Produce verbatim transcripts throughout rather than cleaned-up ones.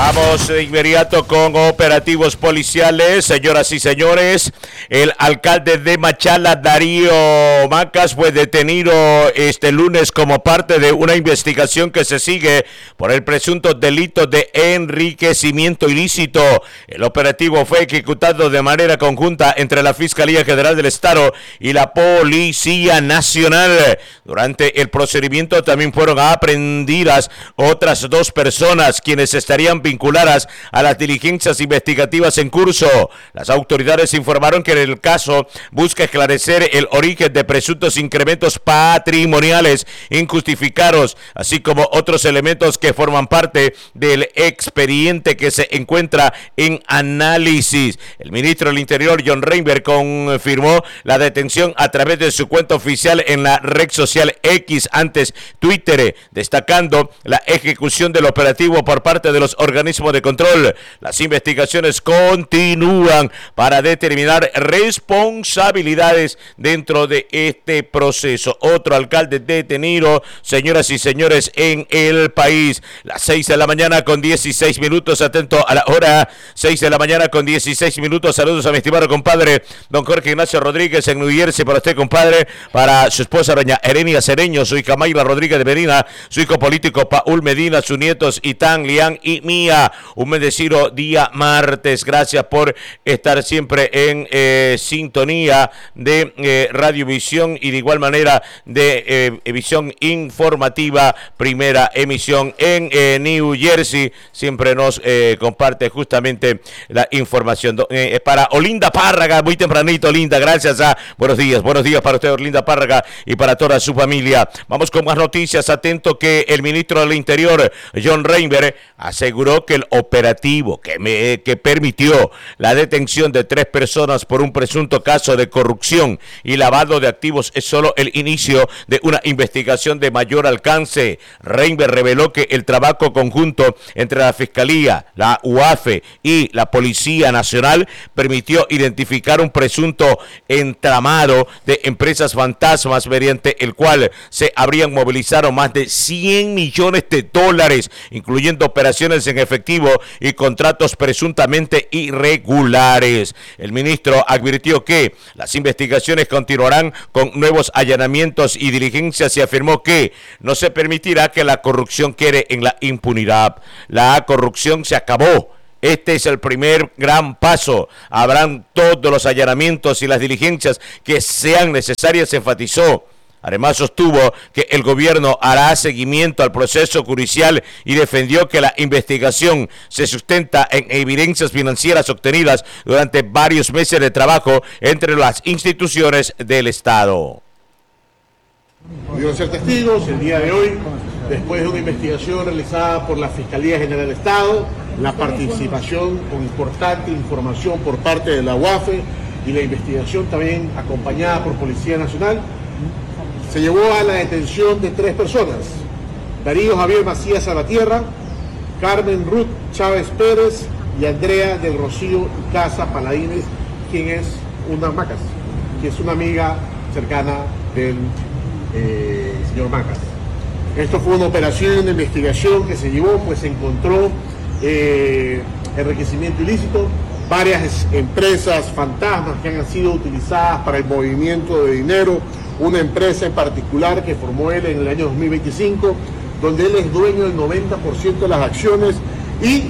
Vamos de inmediato con operativos policiales, señoras y señores. El alcalde de Machala, Darío Macas, fue detenido este lunes como parte de una investigación que se sigue por el presunto delito de enriquecimiento ilícito. El operativo fue ejecutado de manera conjunta entre la Fiscalía General del Estado y la Policía Nacional. Durante el procedimiento también fueron aprehendidas otras dos personas, quienes estarían vinculadas a las diligencias investigativas en curso. Las autoridades informaron que el caso busca esclarecer el origen de presuntos incrementos patrimoniales injustificados, así como otros elementos que forman parte del expediente que se encuentra en análisis. El ministro del Interior, John Reinberg, confirmó la detención a través de su cuenta oficial en la red social X, antes Twitter, destacando la ejecución del operativo por parte de los organismos de control. Las investigaciones continúan para determinar responsabilidades dentro de este proceso. Otro alcalde detenido, señoras y señores, en el país. Las seis de la mañana con dieciséis minutos, atento a la hora, seis de la mañana con dieciséis minutos. Saludos a mi estimado compadre, don Jorge Ignacio Rodríguez en New Jersey, para usted, compadre, para su esposa, doña Erenia Cereño, su hija Mayra Rodríguez de Medina, su hijo político Paul Medina, sus nietos Itán, Lian y Mía. Un bendecido día martes. Gracias por estar siempre en eh, sintonía de eh, Radiovisión y de igual manera de eh, Visión Informativa, primera emisión en eh, New Jersey. Siempre nos eh, comparte justamente la información. Eh, para Olinda Párraga, muy tempranito, Olinda, gracias. A, buenos días, buenos días para usted, Olinda Párraga, y para toda su familia. Vamos con más noticias. Atento que el ministro del Interior, John Reinberg, aseguró que el operativo que, me, que permitió la detención de tres personas por un presunto caso de corrupción y lavado de activos es solo el inicio de una investigación de mayor alcance. Reinberg reveló que el trabajo conjunto entre la Fiscalía, la U A F E y la Policía Nacional permitió identificar un presunto entramado de empresas fantasmas mediante el cual se habrían movilizado más de cien millones de dólares, incluyendo operaciones en efectivo y contratos presuntamente irregulares. El ministro advirtió que las investigaciones continuarán con nuevos allanamientos y diligencias y afirmó que no se permitirá que la corrupción quede en la impunidad. La corrupción se acabó. Este es el primer gran paso. Habrán todos los allanamientos y las diligencias que sean necesarias, enfatizó. Además, sostuvo que el gobierno hará seguimiento al proceso judicial y defendió que la investigación se sustenta en evidencias financieras obtenidas durante varios meses de trabajo entre las instituciones del Estado. Pudieron ser testigos el día de hoy, después de una investigación realizada por la Fiscalía General del Estado, la participación con importante información por parte de la U A F E y la investigación también acompañada por Policía Nacional. Se llevó a la detención de tres personas: Darío Javier Macías Salvatierra, Carmen Ruth Chávez Pérez y Andrea del Rocío Casa Paladines, quien es una Macas, que es una amiga cercana del eh, señor Macas. Esto fue una operación de investigación que se llevó, pues se encontró eh, enriquecimiento ilícito, varias empresas fantasmas que han sido utilizadas para el movimiento de dinero. Una empresa en particular que formó él en el año dos mil veinticinco, donde él es dueño del noventa por ciento de las acciones y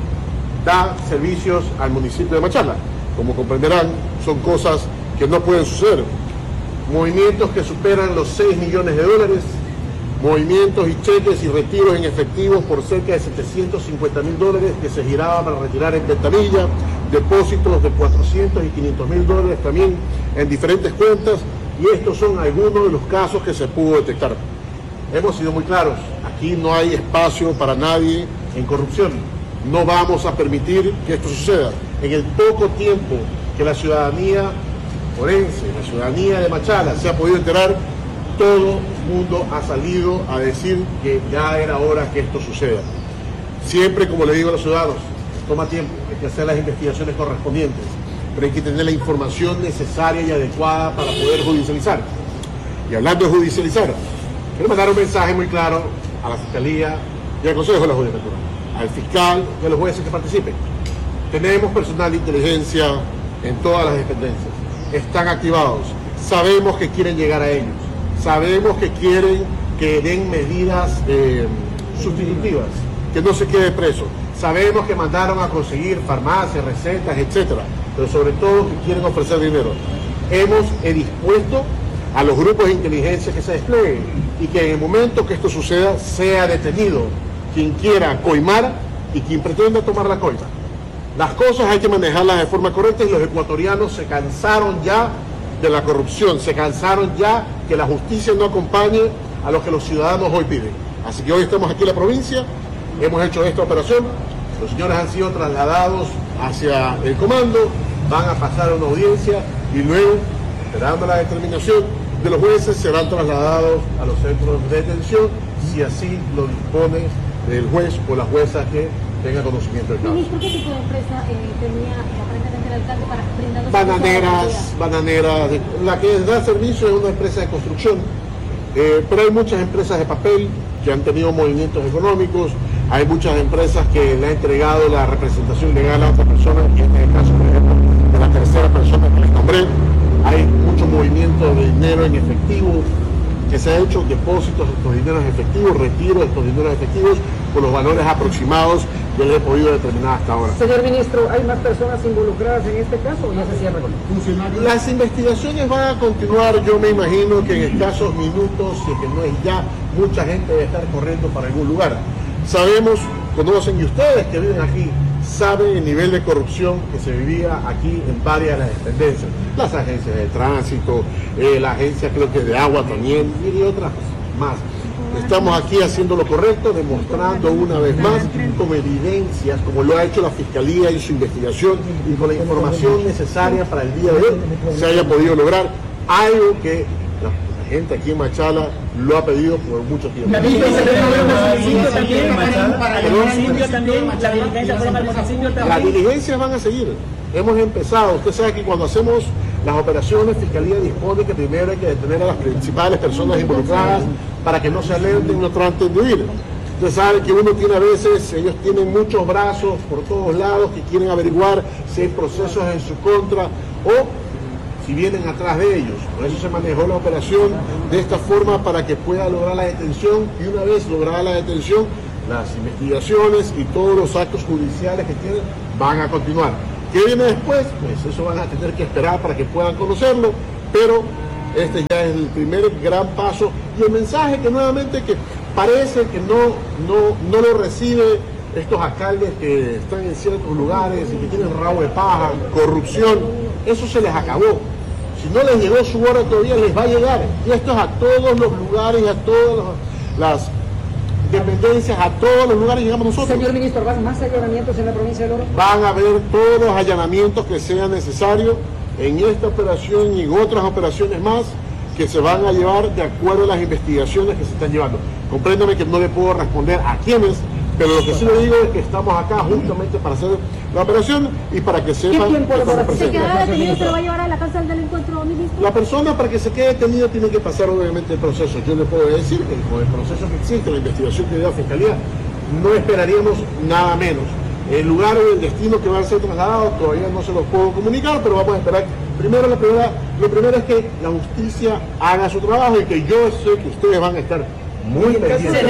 da servicios al municipio de Machala. Como comprenderán, son cosas que no pueden suceder. Movimientos que superan los seis millones de dólares, movimientos y cheques y retiros en efectivo por cerca de setecientos cincuenta mil dólares que se giraban para retirar en ventanilla, depósitos de cuatrocientos y quinientos mil dólares también en diferentes cuentas. Y estos son algunos de los casos que se pudo detectar. Hemos sido muy claros, aquí no hay espacio para nadie en corrupción. No vamos a permitir que esto suceda. En el poco tiempo que la ciudadanía forense, la ciudadanía de Machala se ha podido enterar, todo el mundo ha salido a decir que ya era hora que esto suceda. Siempre, como le digo a los ciudadanos, toma tiempo, hay que hacer las investigaciones correspondientes, pero hay que tener la información necesaria y adecuada para poder judicializar. Y hablando de judicializar, quiero mandar un mensaje muy claro a la Fiscalía y al Consejo de la Judicatura. al fiscal y a los jueces que participen. Tenemos personal de inteligencia en todas las dependencias, están activados, sabemos que quieren llegar a ellos, sabemos que quieren que den medidas eh, sustitutivas, que no se quede preso, sabemos que mandaron a conseguir farmacias, recetas, etcétera, pero sobre todo que quieren ofrecer dinero. Hemos dispuesto a los grupos de inteligencia que se desplieguen y que en el momento que esto suceda sea detenido quien quiera coimar y quien pretenda tomar la coima. Las cosas hay que manejarlas de forma correcta y los ecuatorianos se cansaron ya de la corrupción, se cansaron ya que la justicia no acompañe a lo que los ciudadanos hoy piden. Así que hoy estamos aquí en la provincia, hemos hecho esta operación, los señores han sido trasladados hacia el comando, van a pasar a una audiencia y luego, esperando la determinación de los jueces, serán trasladados a los centros de detención si así lo dispone el juez o la jueza que tenga conocimiento del caso. Ministro, ¿qué tipo de empresa eh, tenía aparentemente el alcalde para brindar los Bananeras, bananeras, la que da servicio es una empresa de construcción, eh, pero hay muchas empresas de papel que han tenido movimientos económicos, hay muchas empresas que le han entregado la representación legal a otra persona, y en el caso, por ejemplo, de la tercera persona que les nombré, hay mucho movimiento de dinero en efectivo, que se ha hecho depósitos de estos dineros efectivos, retiro de estos dineros efectivos por los valores aproximados que le he podido determinar hasta ahora. Señor ministro, ¿hay más personas involucradas en este caso o ya se cierra con funcionarios? Las investigaciones van a continuar, yo me imagino que en escasos minutos, si es que no es ya, mucha gente debe estar corriendo para algún lugar. Sabemos, conocen y ustedes que viven aquí, saben el nivel de corrupción que se vivía aquí en varias de las dependencias, las agencias de tránsito, eh, la agencia creo que de agua también y otras más. Estamos aquí haciendo lo correcto, demostrando una vez más con evidencias, como lo ha hecho la Fiscalía en su investigación y con la información necesaria para el día de hoy, se haya podido lograr algo que la gente aquí en Machala lo ha pedido por mucho tiempo. La diligencia también para el municipio también, la diligencia para el municipio también. Las diligencias van a seguir. Hemos empezado. Usted sabe que cuando hacemos las operaciones, Fiscalía dispone que primero hay que detener a las principales personas involucradas para que no se alerten y no traten de huir. Usted sabe que uno tiene a veces, ellos tienen muchos brazos por todos lados que quieren averiguar si hay procesos en su contra o si vienen atrás de ellos. Por eso se manejó la operación de esta forma para que pueda lograr la detención y una vez lograda la detención, las investigaciones y todos los actos judiciales que tienen van a continuar. ¿Qué viene después? Pues eso van a tener que esperar para que puedan conocerlo, pero este ya es el primer gran paso y el mensaje que nuevamente que parece que no, no, no lo recibe estos alcaldes que están en ciertos lugares y que tienen rabo de paja, corrupción, eso se les acabó. Si no les llegó su hora todavía les va a llegar. Y esto es a todos los lugares, a todas las dependencias, a todos los lugares llegamos nosotros. Señor ministro, ¿van más allanamientos en la provincia de Oro? Van a haber todos los allanamientos que sean necesarios en esta operación y en otras operaciones más que se van a llevar de acuerdo a las investigaciones que se están llevando. Compréndame que no le puedo responder a quiénes, pero lo que sí le digo es que estamos acá justamente para hacer la operación y para que sepan que estamos presentes. ¿Se quedará detenido y se lo va a llevar a la cárcel del encuentro, ministro? La persona para que se quede detenido tiene que pasar obviamente el proceso. Yo le puedo decir que con el proceso que existe, la investigación que dio la Fiscalía, no esperaríamos nada menos. El lugar o el destino que va a ser trasladado todavía no se los puedo comunicar, pero vamos a esperar. Primero, la primera, lo primero es que la justicia haga su trabajo y que yo sé que ustedes van a estar muy pendientes.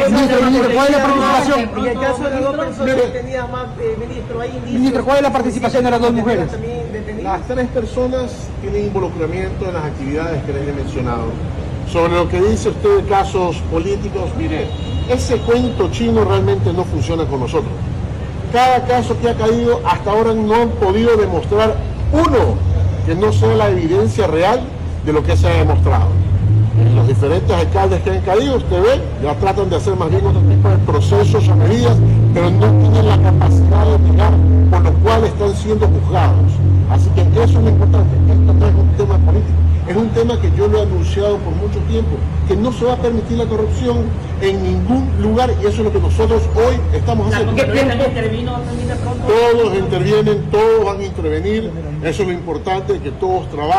¿Cuál es la participación? En el caso de las dos personas detenidas más, eh, ministro, hay indicios. Ministro, ¿cuál es la participación de las dos mujeres? Las tres personas tienen involucramiento en las actividades que les he mencionado. Sobre lo que dice usted de casos políticos, mire, ese cuento chino realmente no funciona con nosotros. Cada caso que ha caído hasta ahora no han podido demostrar, uno, que no sea la evidencia real de lo que se ha demostrado. Los diferentes alcaldes que han caído, usted ve, ya tratan de hacer más bien otro tipo de procesos o medidas, pero no tienen la capacidad de llegar, por lo cual están siendo juzgados. Así que eso es lo importante. Esto no es un tema político, es un tema que yo lo he anunciado por mucho tiempo, que no se va a permitir la corrupción en ningún lugar y eso es lo que nosotros hoy estamos haciendo. ¿Qué tiempo intervino también de pronto? Todos intervienen, todos van a intervenir, eso es lo importante, que todos trabajen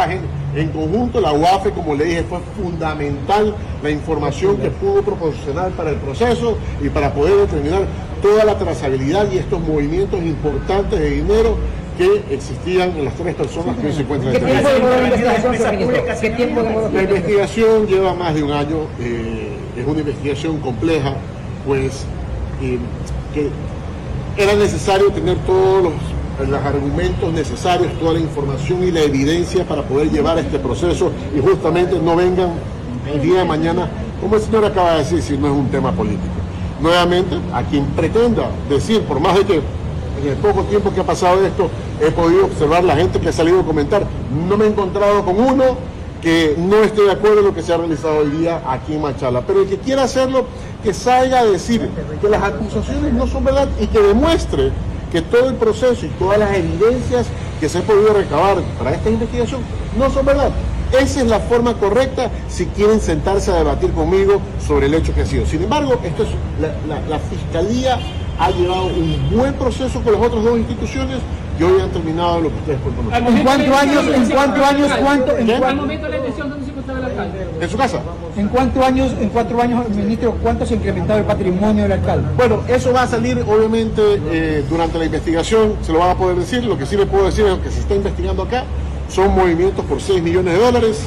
En conjunto, la U A F E, como le dije, fue fundamental la información que pudo proporcionar para el proceso y para poder determinar toda la trazabilidad y estos movimientos importantes de dinero que existían en las tres personas que hoy se encuentran en ¿Qué este tiempo país. de investigación, ministro? ¿Qué tiempo de La investigación lleva más de un año, eh, es una investigación compleja, pues eh, que era necesario tener todos los los argumentos necesarios, toda la información y la evidencia para poder llevar este proceso y justamente no vengan el día de mañana, como el señor acaba de decir, si no es un tema político. Nuevamente, a quien pretenda decir, por más de que en el poco tiempo que ha pasado esto, he podido observar la gente que ha salido a comentar, no me he encontrado con uno que no esté de acuerdo en lo que se ha realizado hoy día aquí en Machala, pero el que quiera hacerlo, que salga a decir que las acusaciones no son verdad y que demuestre que todo el proceso y todas las evidencias que se han podido recabar para esta investigación no son verdad. Esa es la forma correcta si quieren sentarse a debatir conmigo sobre el hecho que ha sido. Sin embargo, esto es, la, la, la Fiscalía ha llevado un buen proceso con las otras dos instituciones y hoy han terminado lo que ustedes pueden conocer. ¿En cuántos años, en cuántos años, cuánto, en ¿Qué? cuánto, Al momento de la elección, ¿dónde se encontraba el alcalde? ¿En su casa? en cuántos años, en cuatro años, ministro, cuánto se ha incrementado el patrimonio del alcalde? Bueno, eso va a salir obviamente eh, durante la investigación, se lo van a poder decir. Lo que sí le puedo decir es lo que se está investigando acá son movimientos por seis millones de dólares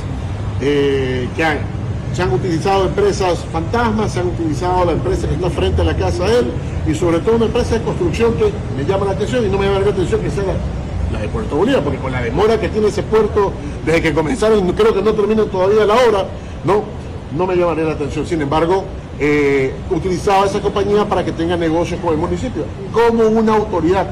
eh, que han, se han utilizado empresas fantasmas, se han utilizado la empresa que está frente a la casa de él y sobre todo una empresa de construcción que me llama la atención y no me llama la atención que sea la, la de Puerto Bolívar, porque con la demora que tiene ese puerto desde que comenzaron, creo que no terminan todavía la obra, no, no me llamaría la atención. Sin embargo, eh, utilizaba esa compañía para que tenga negocios con el municipio. ¿Cómo una autoridad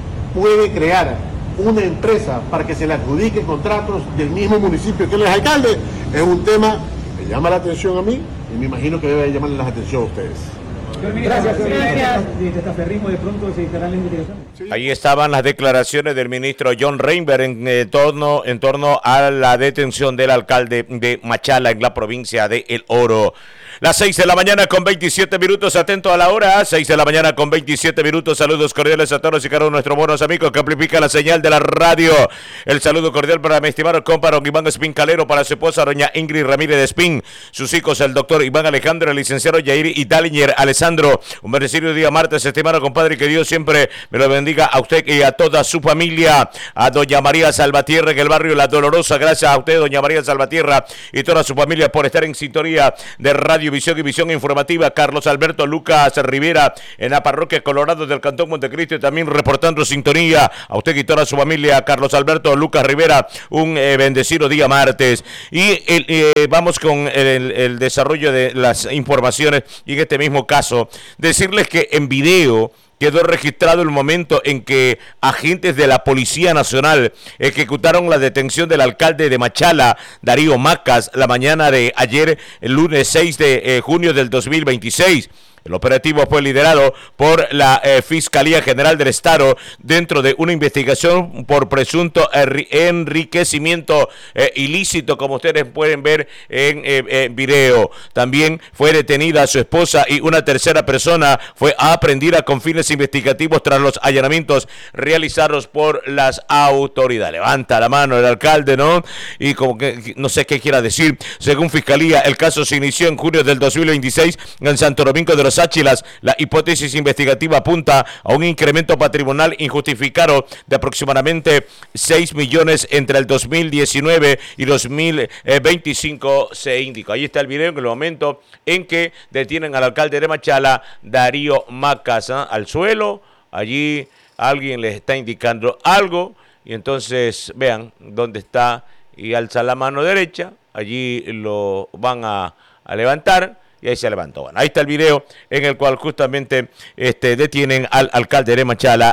puede crear una empresa para que se le adjudique contratos del mismo municipio que él es alcalde? Es un tema que me llama la atención a mí y me imagino que debe llamarle la atención a ustedes. Gracias, gracias. De pronto se instalará la investigación. Ahí estaban las declaraciones del ministro John Reinberg en, eh, torno, en torno a la detención del alcalde de Machala en la provincia de El Oro. Las seis de la mañana con veintisiete minutos, atento a la hora, seis de la mañana con veintisiete minutos, saludos cordiales a todos y cada uno de nuestros buenos amigos que amplifican la señal de la radio. El saludo cordial para mi estimado compa don Iván Espín Calero, para su esposa doña Ingrid Ramírez de Espín, sus hijos el doctor Iván Alejandro, el licenciado Yair Italiñer Alessandro. Un bendecido día martes, estimado compadre, que Dios siempre me lo bendiga a usted y a toda su familia. A doña María Salvatierra en el barrio La Dolorosa, gracias a usted doña María Salvatierra y toda su familia por estar en sintonía de Radio Visión y Visión Informativa. Carlos Alberto Lucas Rivera en la parroquia Colorado del Cantón Montecristo y también reportando sintonía a usted y toda su familia. Carlos Alberto Lucas Rivera, un eh, bendecido día martes. Y el, eh, vamos con el, el desarrollo de las informaciones y en este mismo caso decirles que en video quedó registrado el momento en que agentes de la Policía Nacional ejecutaron la detención del alcalde de Machala, Darío Macas, la mañana de ayer, el lunes seis de junio del dos mil veintiséis. El operativo fue liderado por la eh, Fiscalía General del Estado dentro de una investigación por presunto enriquecimiento eh, ilícito, como ustedes pueden ver en eh, eh, video. También fue detenida su esposa y una tercera persona fue aprehendida con fines investigativos tras los allanamientos realizados por las autoridades. Levanta la mano el alcalde, ¿no? Y como que no sé qué quiera decir. Según Fiscalía, el caso se inició en junio del dos mil veintiséis en Santo Domingo de los Áchilas. La hipótesis investigativa apunta a un incremento patrimonial injustificado de aproximadamente seis millones entre el dos mil diecinueve y dos mil veinticinco, se indicó. Ahí está el video en el momento en que detienen al alcalde de Machala, Darío Macas, ¿eh? Al suelo. Allí alguien les está indicando algo y entonces vean dónde está y alza la mano derecha. Allí lo van a, a levantar. Y ahí se levantó. Bueno, ahí está el video en el cual justamente este, detienen al alcalde de Machala,